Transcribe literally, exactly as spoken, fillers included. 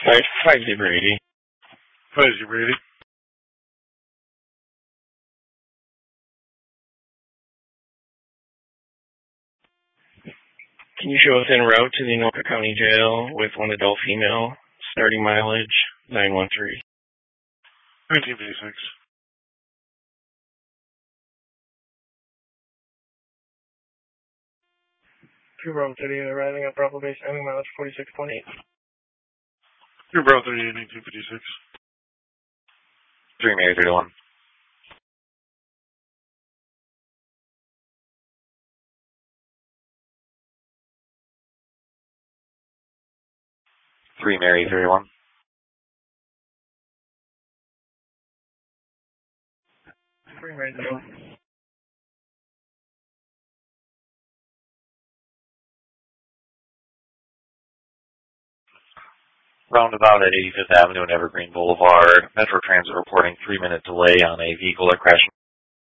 Five, five zero eighty. Five zero eighty. Can you show us en route to the Anoka County Jail with one adult female, starting mileage nine one three. nineteen fifty-six. Two Rome City, arriving at Bravo Base, ending mileage forty-six point eight. Two Bravo thirty-eight, nineteen fifty-six. Three Mary thirty-one. Three Mary thirty-one. Three Mary thirty-one. Roundabout at eighty-fifth Avenue and Evergreen Boulevard. Metro Transit reporting three-minute delay on a vehicle that crashed